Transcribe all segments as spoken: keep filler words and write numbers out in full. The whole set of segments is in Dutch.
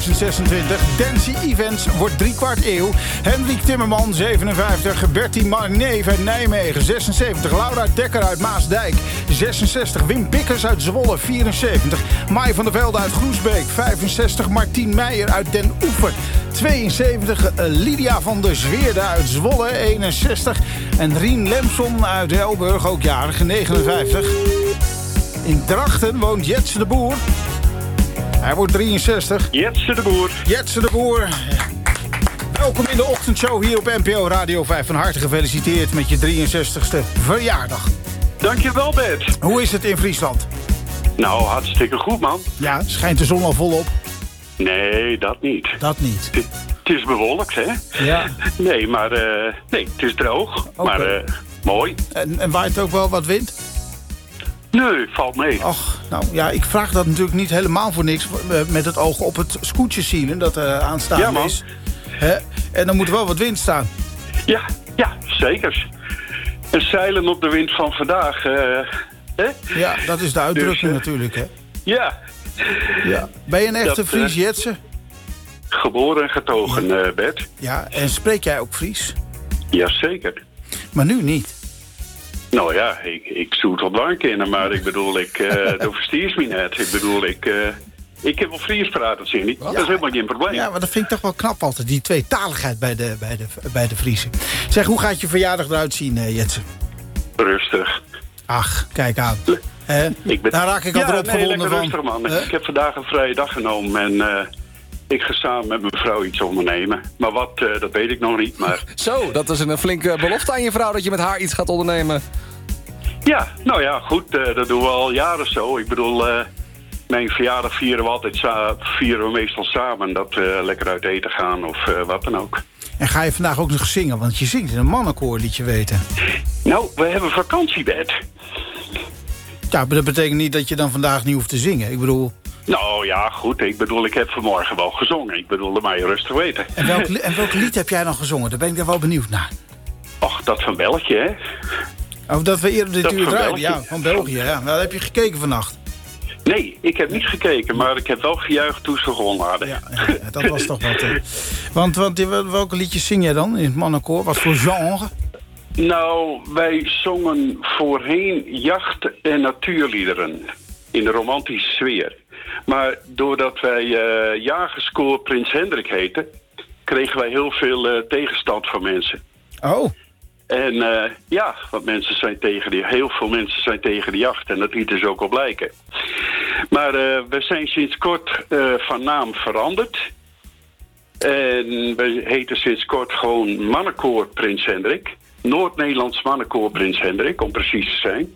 tweeduizend zesentwintig. Dancy Events wordt driekwart eeuw. Hendrik Timmerman, zevenenvijftig. Bertie Marneef uit Nijmegen, zesenzeventig. Laura Dekker uit Maasdijk, zesenzestig. Wim Bikkers uit Zwolle, vierenzeventig. Mai van der Velde uit Groesbeek, vijfenzestig. Martien Meijer uit Den Oever, tweeënzeventig. Uh, Lydia van der Zweerde uit Zwolle, eenenzestig. En Rien Lemson uit Helburg, ook jarig, negenenvijftig. In Drachten woont Jetse de Boer. Hij wordt drieënzestig. Jetse de Boer. Jetse de Boer. Welkom in de ochtendshow hier op N P O Radio vijf. Van harte gefeliciteerd met je drieënzestigste verjaardag. Dankjewel, Bert. Hoe is het in Friesland? Nou, hartstikke goed, man. Ja, schijnt de zon al volop? Nee, dat niet. Dat niet. Het, het is bewolkt, hè? Ja. Nee, maar uh, nee, het is droog. Okay. Maar uh, mooi. En, en waait ook wel wat wind? Nee, valt mee. Och, nou ja, ik vraag dat natuurlijk niet helemaal voor niks. Met het oog op het scootjesielen dat er aanstaan ja, is. He? En dan moet er wel wat wind staan. Ja, ja, zeker. En zeilen op de wind van vandaag. Uh, hè? Ja, dat is de uitdrukking dus, uh, natuurlijk, hè? Ja. ja. Ben je een echte dat, Fries, uh, Jetse? Geboren en getogen, ja. uh, Bert. Ja, en spreek jij ook Fries? Jazeker. Maar nu niet? Nou ja, ik, ik zoek het wel kennen, maar ik bedoel, ik, uh, dat verstiers me net. Ik bedoel, ik, uh, ik heb wel Fries praten, zie je. Dat is helemaal geen probleem. Ja, maar dat vind ik toch wel knap altijd, die tweetaligheid bij de, bij de, bij de Friesen. Zeg, hoe gaat je verjaardag eruit zien, uh, Jetsen? Rustig. Ach, kijk aan. Uh, ik ben... Daar raak ik al ja, erop nee, gewonnen van. Rustig, man. Uh? Ik heb vandaag een vrije dag genomen en... Uh, ik ga samen met mijn vrouw iets ondernemen. Maar wat, uh, dat weet ik nog niet. Maar... Zo, dat is een flinke belofte aan je vrouw dat je met haar iets gaat ondernemen. Ja, nou ja, goed. Uh, dat doen we al jaren zo. Ik bedoel, uh, mijn verjaardag vieren we altijd sa- vieren we meestal samen. Dat we lekker uit eten gaan of uh, wat dan ook. En ga je vandaag ook nog zingen? Want je zingt in een mannenkoor, liet je weten. Nou, we hebben vakantiebed. Ja, maar dat betekent niet dat je dan vandaag niet hoeft te zingen. Ik bedoel... Nou ja, goed. Ik bedoel, ik heb vanmorgen wel gezongen. Ik bedoel, dat mag je rustig weten. En welk, en welk lied heb jij dan gezongen? Daar ben ik er wel benieuwd naar. Och, dat van België, hè? Oh, dat we eerder dit dat uur draaiden. Ja, België. van België. Ja. Nou, heb je gekeken vannacht? Nee, ik heb niet gekeken, maar ik heb wel gejuicht toen ze gewonnen hadden. Ja, ja, dat was toch wat. Hè? Want, want welke liedjes zing jij dan in het mannenkoor? Wat voor genre? Nou, wij zongen voorheen jacht- en natuurliederen. In de romantische sfeer. Maar doordat wij uh, jagerskoor Prins Hendrik heten... kregen wij heel veel uh, tegenstand van mensen. Oh. En uh, ja, want mensen zijn tegen die, heel veel mensen zijn tegen de jacht. En dat liet dus ook al blijken. Maar uh, we zijn sinds kort uh, van naam veranderd. En we heten sinds kort gewoon Mannenkoor Prins Hendrik. Noord-Nederlands Mannenkoor Prins Hendrik, om precies te zijn.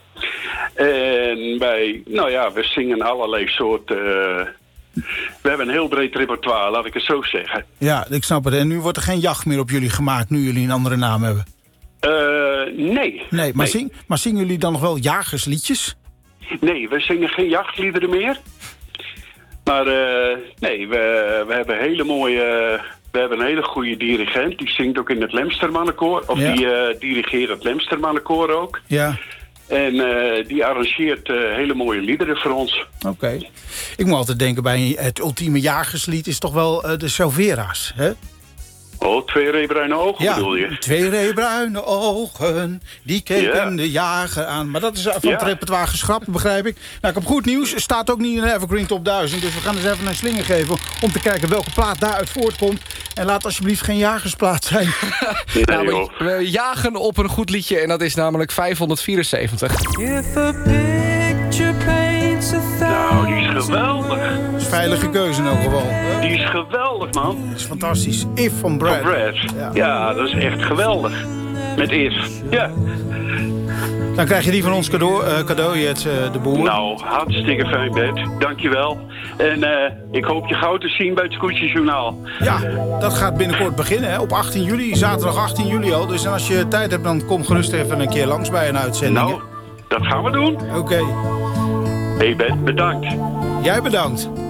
En wij, nou ja, we zingen allerlei soorten... Uh, we hebben een heel breed repertoire, laat ik het zo zeggen. Ja, ik snap het. En nu wordt er geen jacht meer op jullie gemaakt, nu jullie een andere naam hebben? Uh, nee. Nee, maar, nee. Zing, maar zingen jullie dan nog wel jagersliedjes? Nee, we zingen geen jachtliederen meer. Maar uh, nee, we, we hebben hele mooie... We hebben een hele goede dirigent. Die zingt ook in het Lemstermannenkoor. Of ja. die uh, dirigeert het Lemstermannenkoor ook. Ja. En uh, die arrangeert uh, hele mooie liederen voor ons. Oké. Okay. Ik moet altijd denken bij het ultieme jagerslied is toch wel uh, de Silvera's, hè? Oh, twee reebruine ogen ja, bedoel je? Twee reebruine ogen, die keken ja. de jager aan. Maar dat is van ja. het repertoire geschrapt, begrijp ik. Nou, ik heb goed nieuws. Staat ook niet in de Evergreen Top duizend. Dus we gaan eens even een slinger geven om te kijken welke plaat daaruit voortkomt. En laat alsjeblieft geen jagersplaat zijn. Nee, nou, we, we jagen op een goed liedje en dat is namelijk vijfhonderdvierenzeventig. If a picture paints a nou, die is geweldig. Dat is veilige keuze in elk geval. Die is geweldig, man. Dat is fantastisch. If van Brad. Van Brad. Ja. ja, dat is echt geweldig. Met If. Ja. Dan krijg je die van ons cadeau, uh, cadeau Jet, uh, de Boer. Nou, hartstikke fijn, Bert. Dankjewel. En uh, ik hoop je gauw te zien bij het Scootjesjournaal. Ja, dat gaat binnenkort beginnen, hè? Op achttien juli, zaterdag achttien juli al. Dus als je tijd hebt, dan kom gerust even een keer langs bij een uitzending. Nou, dat gaan we doen. Oké. Okay. Hey, Bert, bedankt. Jij bedankt.